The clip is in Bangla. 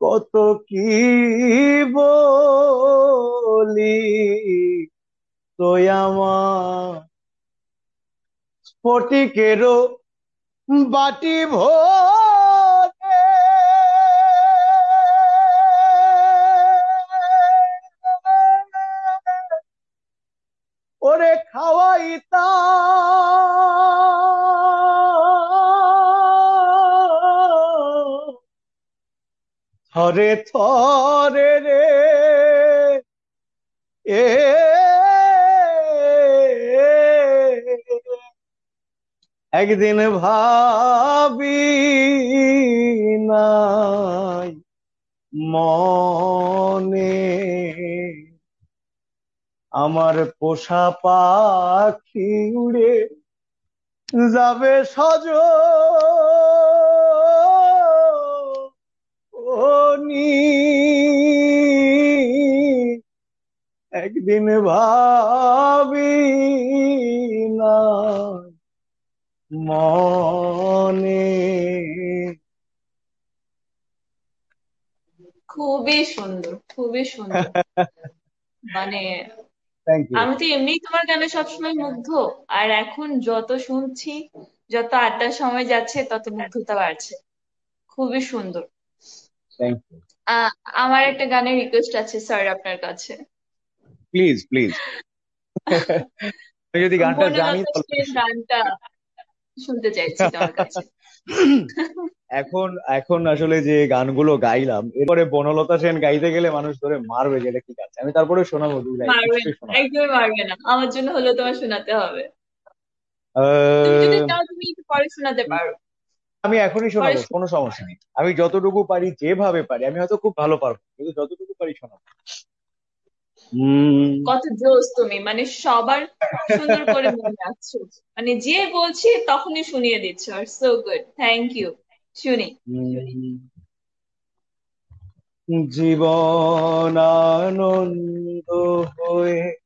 কত কি বলি তুই আমার স্ফটিকেরও বাটি ভরে ওরে খাওয়াইতা থরে থরে রে এ একদিন ভাবি নাই মনে আমার পোষা পাখি উড়ে যাবে সজনি একদিন ভাবি না মনে। খুবই সুন্দর, খুবই সুন্দর। মানে থ্যাংক ইউ। আমি তো এমনিই তোমার গানে সবসময় মুগ্ধ, আর এখন যত শুনছি, যত আড্ডার সময় যাচ্ছে, তত মুগ্ধতা বাড়ছে। খুবই সুন্দর। Thank you. আহ আমার একটা গানের রিকোয়েস্ট আছে স্যার আপনার কাছে। Please please. আমি যদি গানটা জানি বনলতা তাহলে সেন অবশ্যই। গানটা শুনতে চাইছি তোমার কাছে। এখন এখন আসলে যে গানগুলো গাইলাম এরপরে বনলতা সেন গাইতে গেলে মানুষ ধরে মারবে যে এটা কি গাচ্ছে, আমি তারপরে শোনাবো দুই লাইন, মারবে না, নিশ্চয়ই শোনাবো। একদমই মারবে না, আমার জন্য হলেও তোমার শোনাতে হবে। তুমি যদি আহ, চাও তুমি একটু পরে শোনাতে পারো। আমি এখনই পরে শোনাবো, কোনো সমস্যা নেই। আমি যতটুকু পারি যেভাবে পারি, আমি হয়তো খুব ভালো পারবো কিন্তু যতটুকু পারি শোনাবো। হম। কত জোস তুমি, মানে সবার সুন্দর করে মনে রাখছো। মানে যে বলছি তখনই শুনিয়ে দিচ্ছ, আর সো গুড, থ্যাংক ইউ। শুনি। জীবন আনন্দ হয়ে